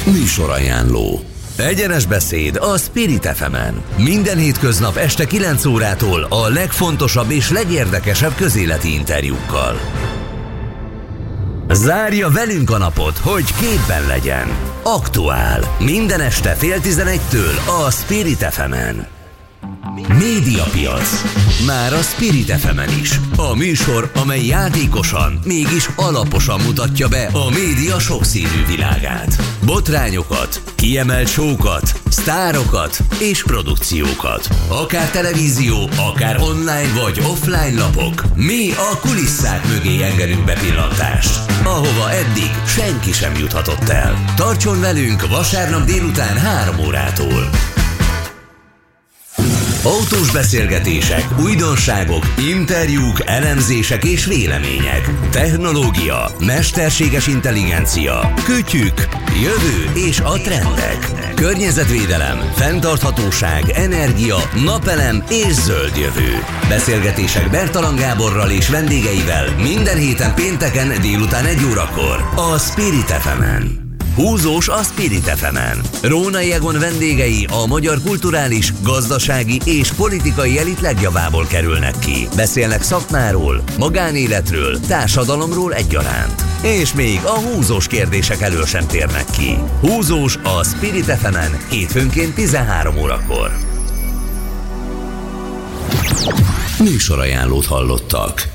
Műsorajánló. Egyenes beszéd a Spirit FM-en. Minden hétköznap este 9 órától a legfontosabb és legérdekesebb közéleti interjúkkal. Zárja velünk a napot, hogy képben legyen. Aktuál. Minden este 10:30-től a Spirit FM-en. Médiapiac. Már a Spirit FM-en is. A műsor, amely játékosan, mégis alaposan mutatja be a média sokszínű világát. Botrányokat, kiemelt show-kat, sztárokat és produkciókat. Akár televízió, akár online vagy offline lapok. Mi a kulisszák mögé engedünk bepillantást, ahova eddig senki sem juthatott el. Tartson velünk vasárnap délután 3 órától. Autós beszélgetések, újdonságok, interjúk, elemzések és vélemények. Technológia, mesterséges intelligencia, kütyük, jövő és a trendek. Környezetvédelem, fenntarthatóság, energia, napelem és zöld jövő. Beszélgetések Bertalan Gáborral és vendégeivel minden héten pénteken délután 1 órakor a Spirit FM-en. Húzós a Spirit FM-en. Rónai Egon vendégei a magyar kulturális, gazdasági és politikai elit legjavából kerülnek ki. Beszélnek szakmáról, magánéletről, társadalomról egyaránt. És még a húzós kérdések elől sem térnek ki. Húzós a Spirit FM-en hétfőnként 13 órakor. Műsorajánlót hallottak.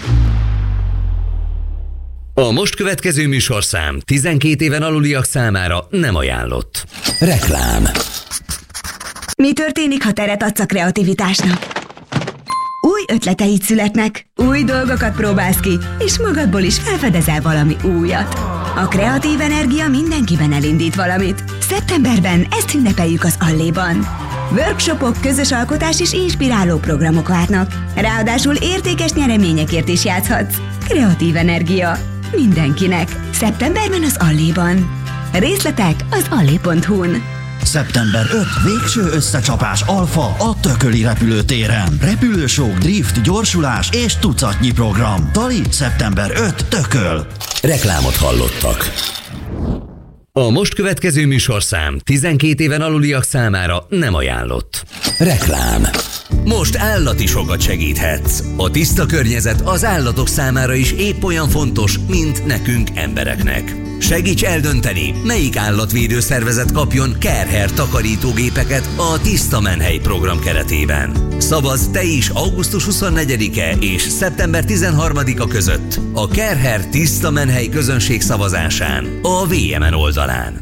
A most következő műsorszám 12 éven aluliak számára nem ajánlott. Reklám. Mi történik, ha teret adsz a kreativitásnak? Új ötleteid születnek, új dolgokat próbálsz ki, és magadból is felfedezel valami újat. A kreatív energia mindenkiben elindít valamit. Szeptemberben ezt ünnepeljük az Alléban. Workshopok, közös alkotás és inspiráló programok várnak. Ráadásul értékes nyereményekért is játszhatsz. Kreatív energia. Mindenkinek. Szeptemberben az Alléban. Részletek az allé.hu-n. Szeptember 5. Végső összecsapás Alfa a Tököli repülőtéren. Repülősók, drift, gyorsulás és tucatnyi program. Tali, szeptember 5. Tököl. Reklámot hallottak. A most következő műsorszám 12 éven aluliak számára nem ajánlott. Reklám. Most állati sokat segíthetsz. A tiszta környezet az állatok számára is épp olyan fontos, mint nekünk embereknek. Segíts eldönteni, melyik állatvédő szervezet kapjon Care-Hair takarítógépeket a Tiszta Menhely program keretében. Szavazz te is augusztus 24-e és szeptember 13-a között a Care-Hair Tiszta Menhely közönség szavazásán a VMN oldalán.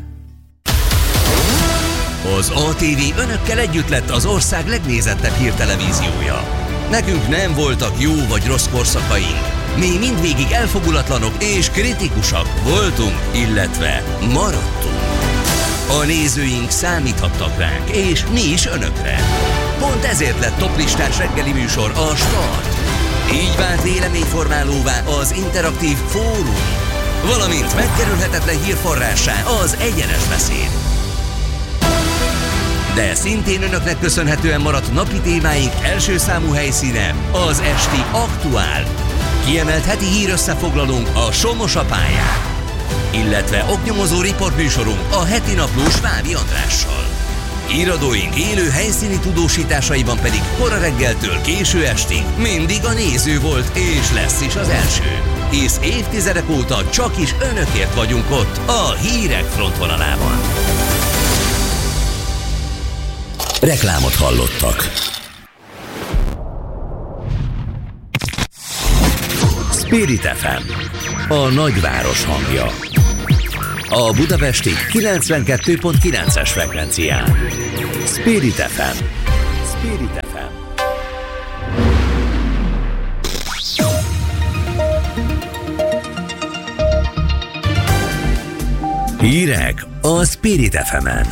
Az ATV önökkel együtt lett az ország legnézettebb hírtelevíziója. Nekünk nem voltak jó vagy rossz korszakaink. Mi mindvégig elfogulatlanok és kritikusak voltunk, illetve maradtunk. A nézőink számíthattak ránk, és mi is önökre. Pont ezért lett toplistás reggeli műsor a Start. Így vált véleményformálóvá az interaktív fórum, valamint megkerülhetetlen hírforrássá az egyenes beszéd. De szintén önöknek köszönhetően maradt napi témáink első számú helyszíne az esti Aktuál. Kiemelt heti hírösszefoglalónk a Somos a pályán, illetve oknyomozó riportműsorunk a heti napló Svábi Andrással. Híradóink élő helyszíni tudósításaiban pedig kora reggeltől késő estig mindig a néző volt és lesz is az első. Hisz évtizedek óta csak is önökért vagyunk ott a hírek frontvonalában. Reklámot hallottak. Spirit FM, a nagyváros hangja. A budapesti 92.9-es frekvencián. Spirit FM. Spirit FM. Hírek a Spirit FM-en.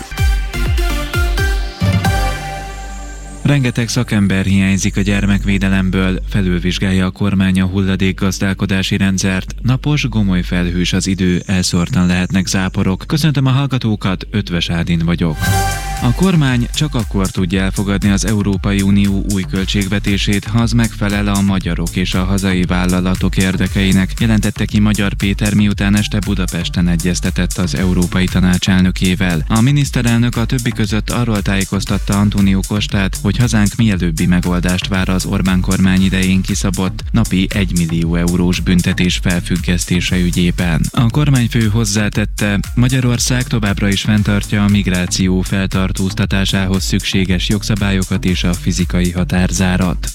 Rengeteg szakember hiányzik a gyermekvédelemből, felülvizsgálja a kormány a hulladékgazdálkodási rendszert, napos, gomoly felhős az idő, elszórtan lehetnek záporok. Köszöntöm a hallgatókat, Ötvös Ádin vagyok. A kormány csak akkor tudja elfogadni az Európai Unió új költségvetését, ha az megfelel a magyarok és a hazai vállalatok érdekeinek, jelentette ki Magyar Péter, miután este Budapesten egyeztetett az Európai Tanács elnökével. A miniszterelnök a többi között arról tájékoztatta Antónió Costát, hogy hazánk mielőbbi megoldást vár az Orbán kormány idején kiszabott napi 1 millió eurós büntetés felfüggesztése ügyében. A kormányfő hozzátette, Magyarország továbbra is fenntartja a migráció feltartóztatásához szükséges jogszabályokat és a fizikai határzárat.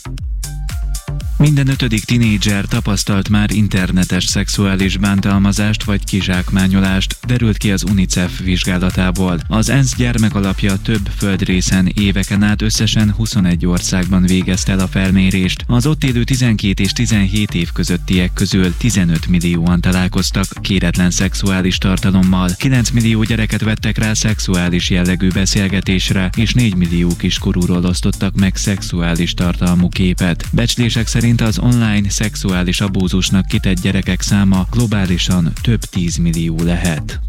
Minden 5. tinédzser tapasztalt már internetes szexuális bántalmazást vagy kizsákmányolást, derült ki az UNICEF vizsgálatából. Az ENSZ gyermekalapja több földrészen éveken át összesen 21 országban végezte el a felmérést. Az ott élő 12 és 17 év közöttiek közül 15 millióan találkoztak kéretlen szexuális tartalommal, 9 millió gyereket vettek rá szexuális jellegű beszélgetésre, és 4 millió kiskorúról osztottak meg szexuális tartalmú képet. Becslések szerint az online szexuális abúzusnak kitett gyerekek száma globálisan több 10 millió lehet.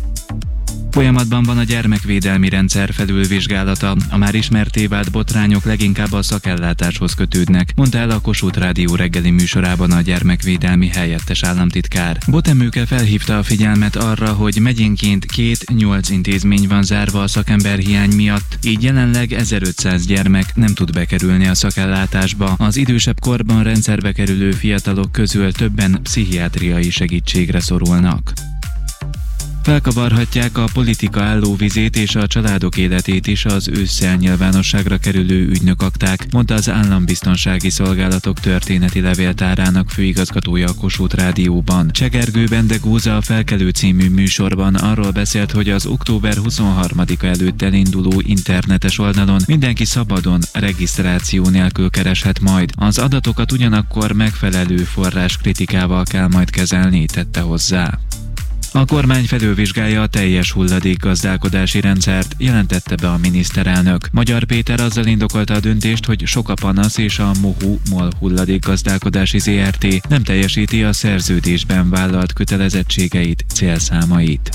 Folyamatban van a gyermekvédelmi rendszer felülvizsgálata, a már ismertté vált botrányok leginkább a szakellátáshoz kötődnek, mondta el a Kossuth Rádió reggeli műsorában a gyermekvédelmi helyettes államtitkár. Botemőke felhívta a figyelmet arra, hogy megyénként 2-8 intézmény van zárva a szakemberhiány miatt, így jelenleg 1500 gyermek nem tud bekerülni a szakellátásba. Az idősebb korban rendszerbe kerülő fiatalok közül többen pszichiátriai segítségre szorulnak. Felkavarhatják a politika állóvizét és a családok életét is az ősszel nyilvánosságra kerülő ügynökakták, mondta az Állambiztonsági Szolgálatok történeti levéltárának főigazgatója a Kossuth Rádióban. Csegergő Bendegúza a Felkelő című műsorban arról beszélt, hogy az október 23-a előtt elinduló internetes oldalon mindenki szabadon, regisztráció nélkül kereshet majd. Az adatokat ugyanakkor megfelelő forráskritikával kell majd kezelni, tette hozzá. A kormány felülvizsgálja a teljes hulladékgazdálkodási rendszert, jelentette be a miniszterelnök. Magyar Péter azzal indokolta a döntést, hogy sok a panasz és a MOL hulladékgazdálkodási ZRT nem teljesíti a szerződésben vállalt kötelezettségeit, célszámait.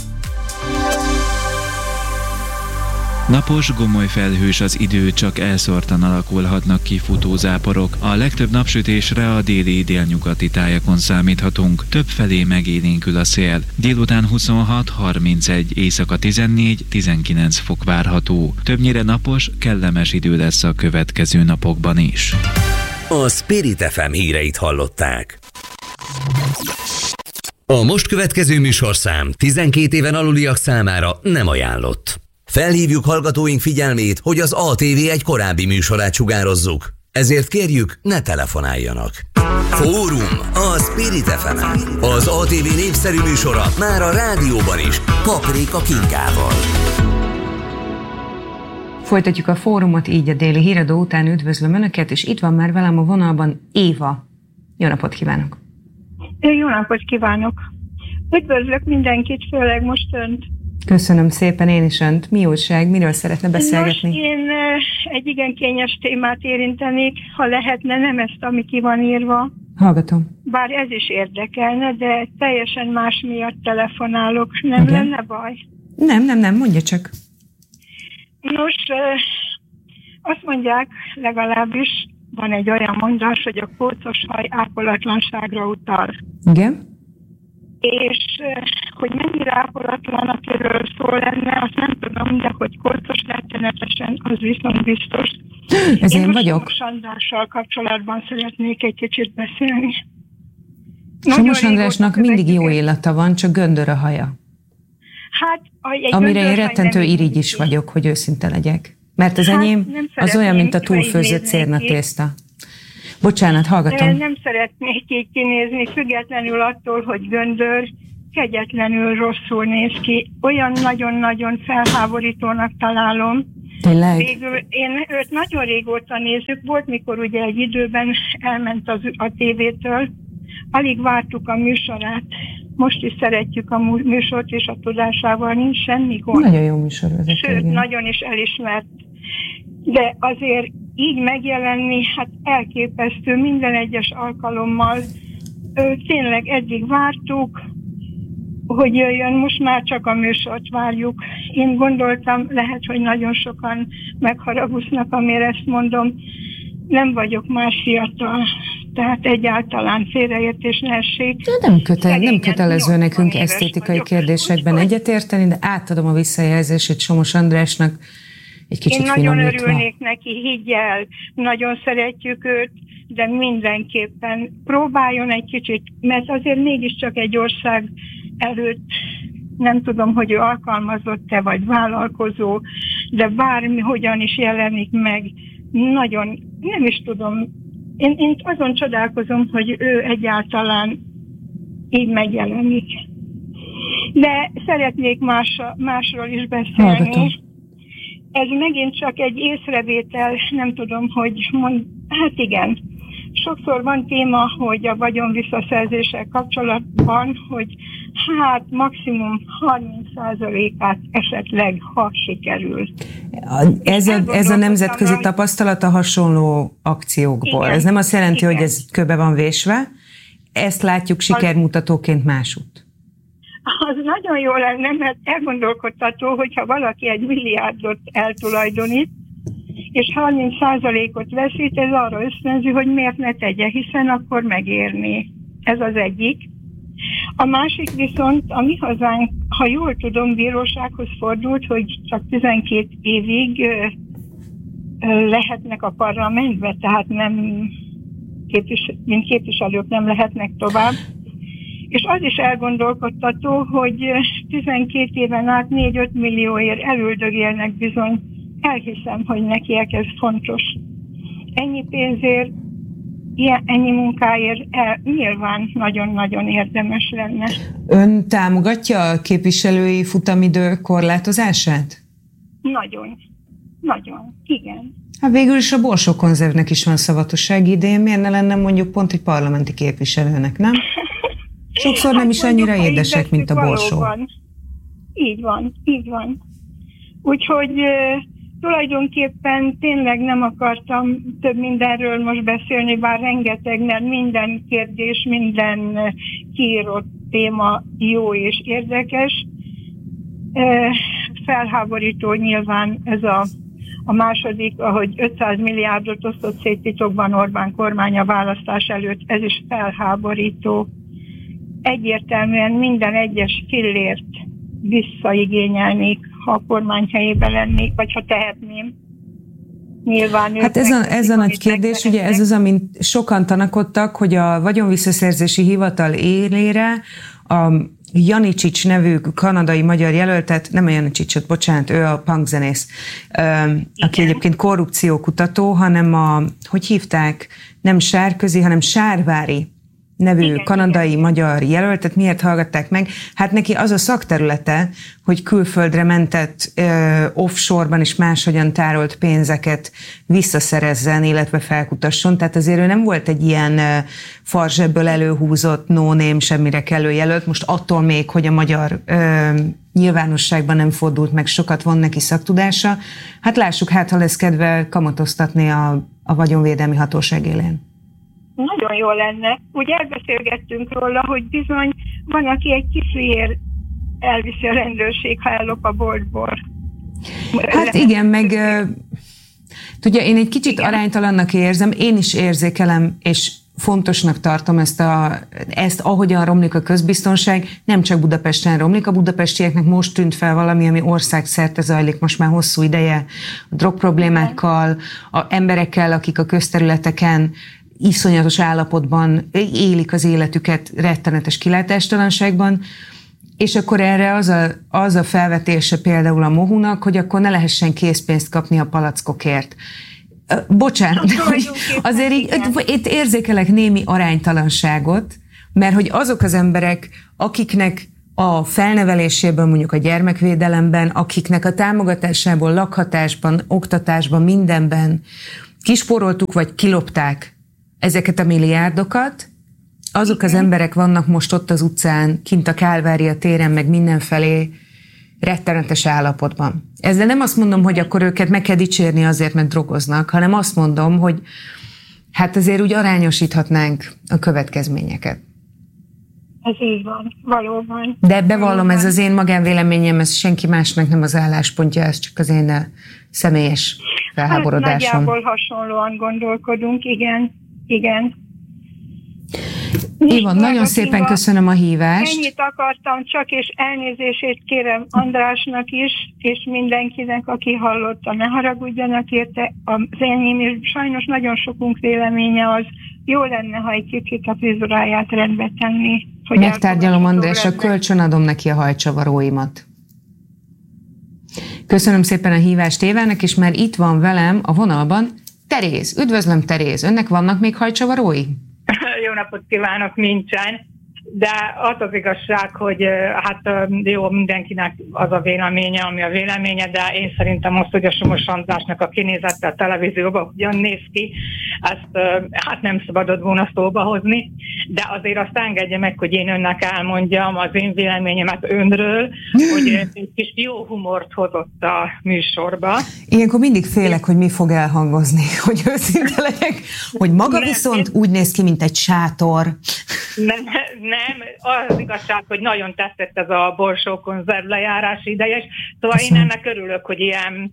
Napos, gomoly felhős az idő, csak elszórtan alakulhatnak ki futózáporok. A legtöbb napsütésre a déli-délnyugati tájakon számíthatunk. Többfelé megélénkül a szél. Délután 26-31, éjszaka 14-19 fok várható. Többnyire napos, kellemes idő lesz a következő napokban is. A Spirit FM híreit hallották. A most következő műsorszám 12 éven aluliak számára nem ajánlott. Felhívjuk hallgatóink figyelmét, hogy az ATV egy korábbi műsorát sugározzuk. Ezért kérjük, ne telefonáljanak. Fórum a Spirit FM-en. Az ATV népszerű műsora már a rádióban is, Paprika Kinkával. Folytatjuk a fórumot így a déli híradó után. Üdvözlöm Önöket, és itt van már velem a vonalban Éva. Jó napot kívánok! Jó napot kívánok! Üdvözlök mindenkit, főleg most Önt. Köszönöm szépen, én is Önt. Mi újság? Miről szeretne beszélgetni? Most én egy igen kényes témát érintenék, ha lehetne, nem ezt, ami ki van írva. Hallgatom. Bár ez is érdekelne, de teljesen más miatt telefonálok. Nem igen. Lenne baj? Nem, mondja csak. Nos, azt mondják, legalábbis van egy olyan mondás, hogy a kócos haj ápolatlanságra utal. Igen. És hogy mennyire ápolatlan, akiről szó lenne, azt nem tudom, de hogy kócos rettenetesen, az viszont biztos. Ez én vagyok. Somos Andrással kapcsolatban szeretnék egy kicsit beszélni. Somos Andrásnak mindig jó illata van, csak göndör a haja. Hát, amire én rettentő irigy is vagyok, hogy őszinte legyek. Mert az enyém az olyan, mint a túlfőzött cérnatészta. Bocsánat, hallgatom. Nem szeretnék így kinézni, függetlenül attól, hogy göndör, kegyetlenül rosszul néz ki. Olyan nagyon-nagyon felháborítónak találom. Tényleg? Végül én őt nagyon régóta nézzük, volt mikor ugye egy időben elment a tévétől, alig vártuk a műsorát. Most is szeretjük a műsort, és a tudásával nincs semmi gond. Nagyon jó műsor vezető. Sőt, nagyon is elismert. De azért így megjelenni, hát elképesztő minden egyes alkalommal. Tényleg eddig vártuk, hogy jöjjön, most már csak a műsort várjuk. Én gondoltam, lehet, hogy nagyon sokan megharagusznak, amire ezt mondom, nem vagyok már fiatal, tehát egyáltalán félreértés ne essék. Nem kötelező nekünk esztétikai kérdésekben egyetérteni, de átadom a visszajelzését Somos Andrásnak egy kicsit finomítva. Én nagyon örülnék neki, higgy el, nagyon szeretjük őt, de mindenképpen próbáljon egy kicsit, mert azért mégiscsak egy ország előtt, nem tudom, hogy ő alkalmazott-e, vagy vállalkozó, de bármi hogyan is jelenik meg, nagyon, nem is tudom, én azon csodálkozom, hogy ő egyáltalán így megjelenik. De szeretnék másról is beszélni. Hallgatom. Ez megint csak egy észrevétel, nem tudom, hogy hát igen. Sokszor van téma, hogy a vagyon visszaszerzéssel kapcsolatban, hogy hát maximum 30%-át esetleg, ha sikerül. Ez a nemzetközi tapasztalata hasonló akciókból. Igen, ez nem azt jelenti, igen, hogy ez kőbe van vésve. Ezt látjuk sikermutatóként másút. Az nagyon jó lenne, mert elgondolkodtató, hogyha valaki 1 milliárdot eltulajdonít, és 30%-ot veszít, ez arra ösztönzi, hogy miért ne tegye, hiszen akkor megérni. Ez az egyik. A másik viszont, a mi hazánk, ha jól tudom, bírósághoz fordult, hogy csak 12 évig lehetnek a parlamentbe, tehát nem mint képviselők nem lehetnek tovább. És az is elgondolkodtató, hogy 12 éven át 4-5 millióért elüldögélnek bizony. Elhiszem, hogy nekiek ez fontos. Ennyi pénzért, ennyi munkáért nyilván nagyon-nagyon érdemes lenne. Ön támogatja a képviselői futamidő korlátozását? Nagyon. Nagyon. Igen. Hát végül is a Borsókonzervnek is van szavatossági idején, miért ne lenne mondjuk pont egy parlamenti képviselőnek, nem? Sokszor nem is annyira édesek, mint a borsó. Valóban. Így van. Úgyhogy tulajdonképpen tényleg nem akartam több mindenről most beszélni, bár rengeteg, mert minden kérdés, minden kiírott téma jó és érdekes. Felháborító nyilván ez a második, ahogy 500 milliárdot osztott szét titokban Orbán kormány a választás előtt, ez is felháborító. Egyértelműen minden egyes fillért visszaigényelnék, ha a kormány helyében lennék, vagy ha tehetném. Nyilván hát ez a nagy kérdés, ugye ez az, amint sokan tanakodtak, hogy a vagyonvisszaszerzési hivatal élére a Janicsics nevű kanadai magyar jelöltet, nem a Janicsicsot, bocsánat, ő a punkzenész, aki egyébként korrupciókutató, hanem hogy hívták, nem Sárközi, hanem Sárvári nevű kanadai magyar jelöltet. Miért hallgatták meg? Hát neki az a szakterülete, hogy külföldre mentett offshore-ban és máshogyan tárolt pénzeket visszaszerezzen, illetve felkutasson. Tehát azért ő nem volt egy ilyen farzsebből előhúzott, no-name, semmire kellő jelölt. Most attól még, hogy a magyar nyilvánosságban nem fordult meg, sokat van neki szaktudása. Hát lássuk, ha lesz kedve kamatoztatni a vagyonvédelmi hatóság élén. Nagyon jó lenne. Úgy elbeszélgettünk róla, hogy bizony van, aki egy kicsiért elviszi a rendőrség, ha ellop a boltból. Hát igen, meg tudja, én egy kicsit aránytalannak érzem, én is érzékelem, és fontosnak tartom ezt, ahogyan romlik a közbiztonság, nem csak Budapesten romlik, a budapestieknek most tűnt fel valami, ami országszerte zajlik most már hosszú ideje, a drogproblémákkal, a emberekkel, akik a közterületeken iszonyatos állapotban élik az életüket rettenetes kilátástalanságban, és akkor erre az a felvetése például a Mohunak, hogy akkor ne lehessen készpénzt kapni a palackokért. Bocsánat, azért itt érzékelek némi aránytalanságot, mert hogy azok az emberek, akiknek a felnevelésében, mondjuk a gyermekvédelemben, akiknek a támogatásából, lakhatásban, oktatásban, mindenben kisporoltuk vagy kilopták ezeket a milliárdokat, azok az emberek vannak most ott az utcán, kint a Kálvária téren, meg mindenfelé rettenetes állapotban. Ezzel nem azt mondom, hogy akkor őket meg kell dicsérni azért, mert drogoznak, hanem azt mondom, hogy hát azért úgy arányosíthatnánk a következményeket. Ez így van, valóban. De bevallom, ez az én magánvéleményem, ez senki másnak nem az álláspontja, ez csak az én személyes felháborodásom. Hát nagyjából hasonlóan gondolkodunk, igen. Ivan, nagyon szépen köszönöm a hívást. Ennyit akartam csak, és elnézését kérem Andrásnak is, és mindenkinek, aki hallotta, ne haragudjanak érte. Az enyém, sajnos nagyon sokunk véleménye az, jó lenne, ha egy kicsit a frizuráját rendbe tenni. Megtárgyalom, András, a kölcsön adom neki a hajcsavaróimat. Köszönöm szépen a hívást Évának, és már itt van velem a vonalban Teréz. Üdvözlöm, Teréz. Önnek vannak még hajcsavarói? Jó napot kívánok, nincsen. De az az igazság, hogy hát jó, mindenkinek az a véleménye, ami a véleménye, de én szerintem azt, hogy a Somos Andrásnak a kinézete a televízióban hogyan néz ki, ezt hát nem szabadott volna szóba hozni, de azért azt engedje meg, hogy én önnek elmondjam az én véleményemet önről, hogy egy kis jó humort hozott a műsorba. Ilyenkor mindig félek, hogy mi fog elhangozni, hogy őszinte legyek, hogy maga nem, viszont úgy néz ki, mint egy sátor. Nem, az igazság, hogy nagyon tetszett ez a borsó konzerv lejárás idejes, szóval én ennek örülök, hogy ilyen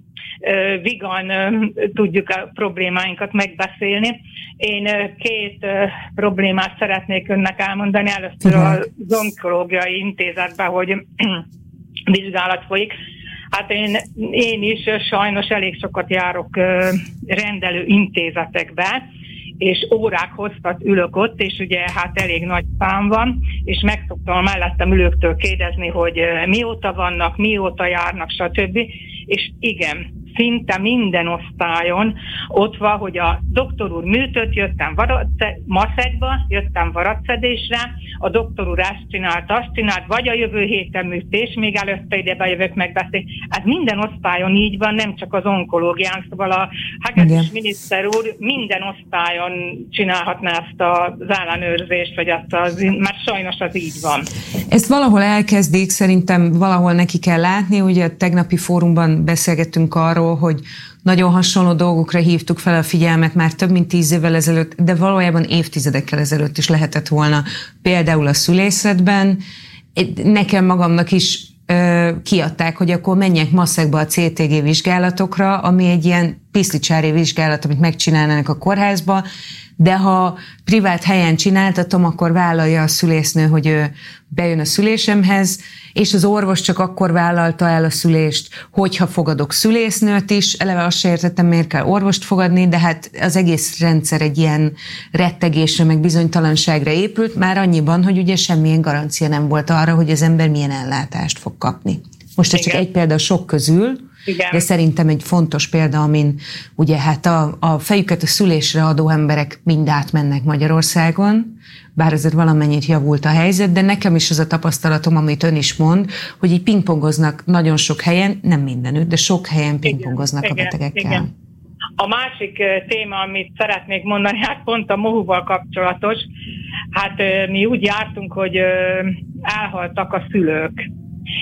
vigan tudjuk a problémáinkat megbeszélni. Én két problémát szeretnék önnek elmondani. Először az onkológiai intézetben, hogy vizsgálat folyik. Hát én is sajnos elég sokat járok rendelő intézetekbe, és órák hosszat ülök ott, és ugye hát elég nagy szám van, és megszoktam a mellettem ülőktől kérdezni, hogy mióta vannak, mióta járnak, stb. És igen, szinte minden osztályon ott van, hogy a doktor úr műtött, jöttem maszekba, jöttem varratszedésre, a doktor úr azt csinált, vagy a jövő héten műtés, még előtte ide bejövök megbeszélni. Hát minden osztályon így van, nem csak az onkológián, szóval a Hegedűs miniszter úr minden osztályon csinálhatná ezt az ellenőrzést, vagy mert sajnos az így van. Ezt valahol elkezdik, szerintem valahol neki kell látni, ugye a tegnapi fórumban beszélgettünk arról, hogy nagyon hasonló dolgokra hívtuk fel a figyelmet már több mint 10 évvel ezelőtt, de valójában évtizedekkel ezelőtt is lehetett volna. Például a szülészetben. Nekem magamnak is kiadták, hogy akkor menjek maszekba a CTG vizsgálatokra, ami egy ilyen piszlicsári vizsgálat, amit megcsinálnának a kórházba, de ha privát helyen csináltatom, akkor vállalja a szülésznő, hogy ő bejön a szülésemhez, és az orvos csak akkor vállalta el a szülést, hogyha fogadok szülésznőt is. Eleve azt se értettem, miért kell orvost fogadni, de hát az egész rendszer egy ilyen rettegésre, meg bizonytalanságra épült, már annyiban, hogy ugye semmilyen garancia nem volt arra, hogy az ember milyen ellátást fog kapni. Most ez csak egy példa sok közül, de szerintem egy fontos példa, amin ugye hát a fejüket a szülésre adó emberek mind átmennek Magyarországon, bár azért valamennyit javult a helyzet, de nekem is az a tapasztalatom, amit ön is mond, hogy így pingpongoznak nagyon sok helyen, nem mindenütt, de sok helyen pingpongoznak a betegekkel. Igen. A másik téma, amit szeretnék mondani, hát pont a mohuval kapcsolatos, hát mi úgy jártunk, hogy elhaltak a szülők,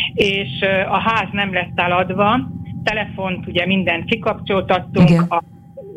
és a ház nem lett eladva, telefont ugye mindent kikapcsoltattunk, igen. A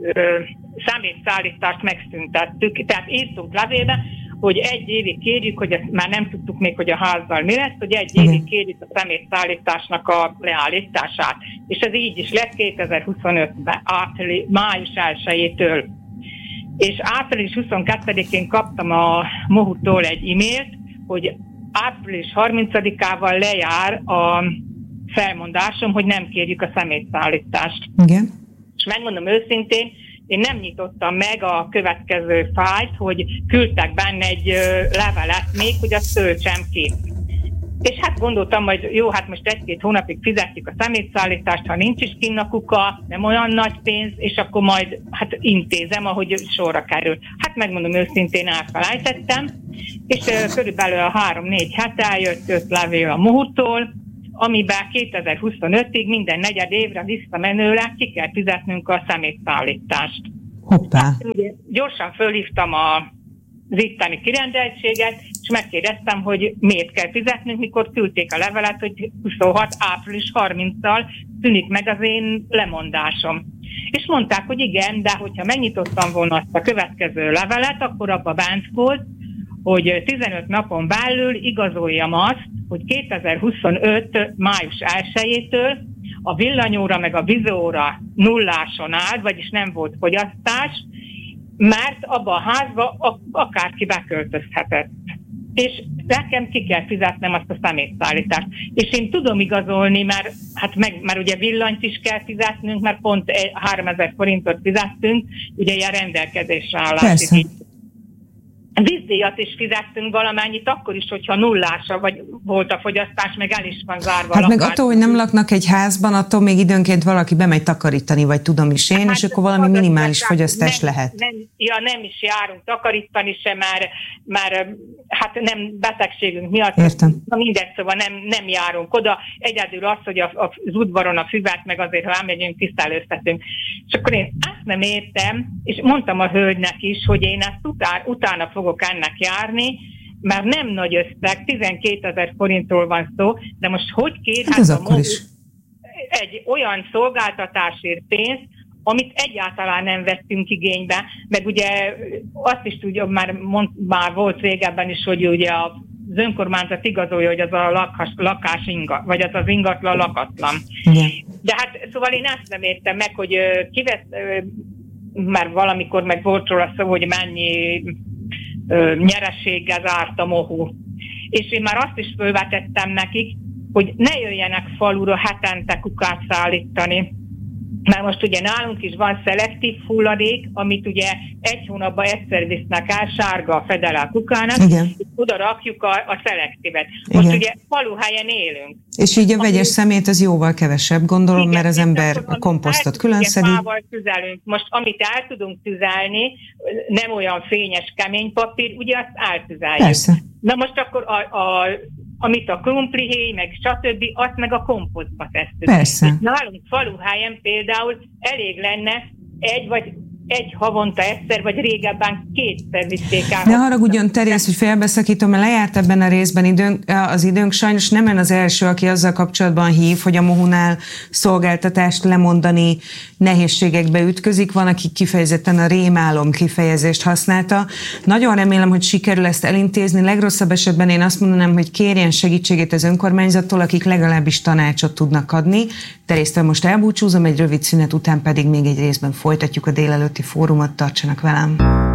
számlékszállítást megszüntettük, tehát írtunk levélbe, hogy 1 évig kérjük, hogy ezt már nem tudtuk még, hogy a házzal mi lesz, hogy 1 évig kérjük a szemétszállításnak a leállítását. És ez így is lett 2025-ben, május 1-től. És április 22-én kaptam a MOHU-tól egy e-mailt, hogy április 30-ával lejár a felmondásom, hogy nem kérjük a szemétszállítást. Igen. És megmondom őszintén, én nem nyitottam meg a következő fájlt, hogy küldtek benne egy levelet még, hogy azt töltsem ki. És hát gondoltam, hogy jó, hát most 1-2 hónapig fizetjük a szemétszállítást, ha nincs is kinn a kuka, nem olyan nagy pénz, és akkor majd hát intézem, ahogy sorra kerül. Hát megmondom őszintén, elfelejtettem, és körülbelül a 3-4 hete eljött 5 levél a MOHU-tól, amiben 2025-ig minden negyed évre visszamenőleg ki kell fizetnünk a szemétszállítást. Hoppá! Hát, gyorsan fölhívtam az itteni kirendeltséget, és megkérdeztem, hogy miért kell fizetnünk, mikor küldték a levelet, hogy 26. április 30-tal tűnik meg az én lemondásom. És mondták, hogy igen, de hogyha megnyitottam volna azt a következő levelet, akkor abba bent volt, hogy 15 napon belül igazoljam azt, hogy 2025. május 1-től a villanyóra meg a vízóra nulláson állt, vagyis nem volt fogyasztás, mert abba a házba akárki beköltözhetett. És nekem ki kell fizetnem azt a szemétszállítást. És én tudom igazolni, mert ugye villanyt is kell fizetnünk, mert pont 3000 forintot fizettünk, ugye ilyen rendelkezésre állás. Vízdíjat is fizettünk valamennyit, akkor is, hogyha nullása vagy volt a fogyasztás, meg el is van zárva. Hát meg attól, hogy nem laknak egy házban, attól még időnként valaki bemegy takarítani, vagy tudom is én, és akkor valami minimális fogyasztás lehet. Nem is járunk takarítani se, már hát nem betegségünk miatt. Értem. Mindegy, szóval nem járunk oda. Egyedül az, hogy az udvaron a füvet, meg azért, ha elmegyünk, tisztelőztetünk. És akkor én ezt nem értem, és mondtam a hölgynek is, hogy én ezt utána fogok ennek járni, mert nem nagy összeg, 12 000 forintról van szó, de most hogy kérhet egy olyan szolgáltatásért pénzt, amit egyáltalán nem vettünk igénybe, meg ugye azt is tudja, már volt régebben is, hogy ugye az önkormányzat igazolja, hogy az a lakás ingatlan, vagy az ingatlan lakatlan. Igen. De hát szóval én ezt nem értem meg, hogy mert valamikor meg volt róla szó, hogy mennyi nyereséggel zárt a mohu. És én már azt is fölvetettem nekik, hogy ne jöjjenek falura hetente kukát szállítani. Mert most ugye nálunk is van szelektív hulladék, amit ugye egy hónapban egyszer visznek el, sárga a fedele a kukának, és oda rakjuk a szelektívet. Most ugye faluhelyen élünk. És így a vegyes szemét az jóval kevesebb, gondolom, mert az ember a komposztot külön szedi. Tüzelünk. Most amit el tudunk tüzelni, nem olyan fényes, kemény papír, ugye azt eltüzeljük. Persze. Na most akkor amit a krumplihéj, meg stb., azt meg a komposztba tesszük. Persze. Nálunk faluhelyen például elég lenne egy havonta egyszer, vagy régebben kétszer vitték el. Ne haragudjon, Terész, hogy félbeszakítom, mert lejárt ebben a részben az időnk. Sajnos nem ön az első, aki azzal kapcsolatban hív, hogy a mohunál szolgáltatást lemondani nehézségekbe ütközik. Van, aki kifejezetten a rémálom kifejezést használta. Nagyon remélem, hogy sikerül ezt elintézni. Legrosszabb esetben én azt mondanám, hogy kérjen segítségét az önkormányzattól, akik legalábbis tanácsot tudnak adni. Terésztől most elbúcsúzom, egy rövid szünet után pedig még egy részben folytatjuk a délelőtti fórumot, tartsanak velem.